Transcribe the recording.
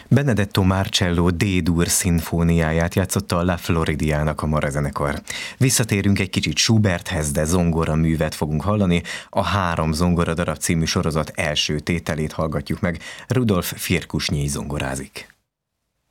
Benedetto Marcello D-dur szimfóniáját játszotta a La Floridiana kamarazenekar. Visszatérünk egy kicsit Schuberthez, de zongora művet fogunk hallani. A 3 zongora darab című sorozat első tételét hallgatjuk meg. Rudolf Firkusnyij zongorázik.